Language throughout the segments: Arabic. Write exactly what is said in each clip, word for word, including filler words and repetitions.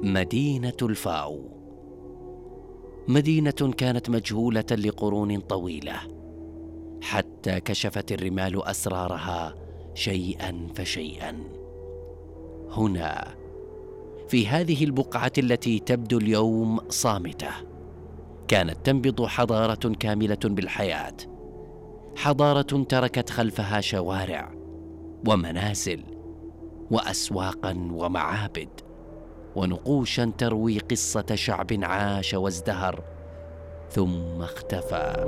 مدينة الفاو. مدينة كانت مجهولة لقرون طويلة، حتى كشفت الرمال أسرارها شيئا فشيئا. هنا في هذه البقعة التي تبدو اليوم صامتة، كانت تنبض حضارة كاملة بالحياة، حضارة تركت خلفها شوارع ومنازل وأسواقا ومعابد ونقوشا تروي قصة شعب عاش وازدهر ثم اختفى.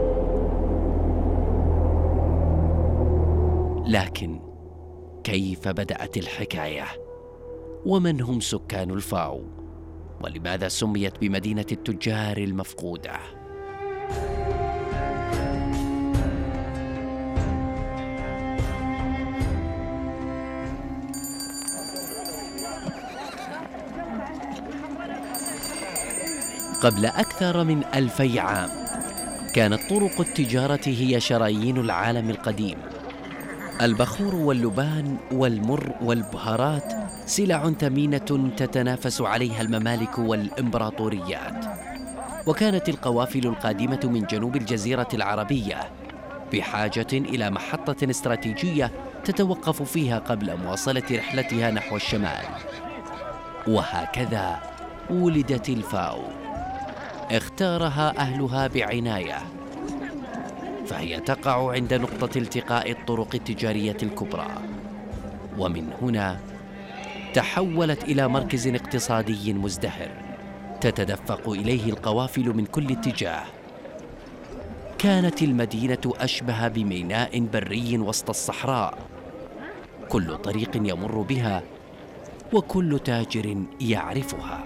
لكن كيف بدأت الحكاية؟ ومن هم سكان الفاو؟ ولماذا سميت بمدينة التجار المفقودة؟ قبل أكثر من ألفي عام كانت طرق التجارة هي شرايين العالم القديم. البخور واللبان والمر والبهارات سلع ثمينة تتنافس عليها الممالك والإمبراطوريات، وكانت القوافل القادمة من جنوب الجزيرة العربية بحاجة إلى محطة استراتيجية تتوقف فيها قبل مواصلة رحلتها نحو الشمال. وهكذا ولدت الفاو، اختارها أهلها بعناية، فهي تقع عند نقطة التقاء الطرق التجارية الكبرى، ومن هنا تحولت إلى مركز اقتصادي مزدهر تتدفق إليه القوافل من كل اتجاه. كانت المدينة أشبه بميناء بري وسط الصحراء، كل طريق يمر بها وكل تاجر يعرفها.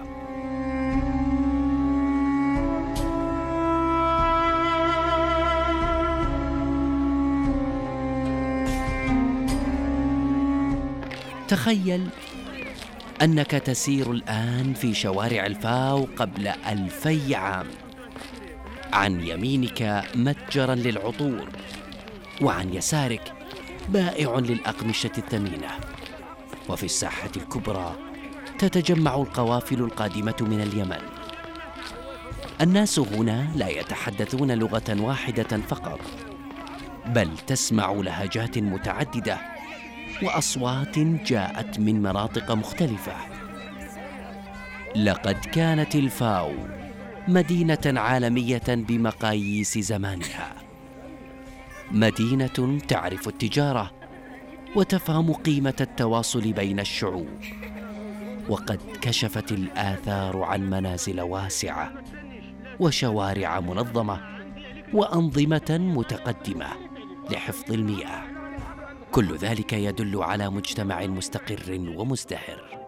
تخيل أنك تسير الآن في شوارع الفاو قبل ألفي عام. عن يمينك متجراً للعطور، وعن يسارك بائع للأقمشة الثمينة، وفي الساحة الكبرى تتجمع القوافل القادمة من اليمن. الناس هنا لا يتحدثون لغة واحدة فقط، بل تسمع لهجات متعددة وأصوات جاءت من مناطق مختلفة. لقد كانت الفاو مدينة عالمية بمقاييس زمانها، مدينة تعرف التجارة وتفهم قيمة التواصل بين الشعوب، وقد كشفت الآثار عن منازل واسعة وشوارع منظمة وأنظمة متقدمة لحفظ المياه. كل ذلك يدل على مجتمع مستقر ومزدهر.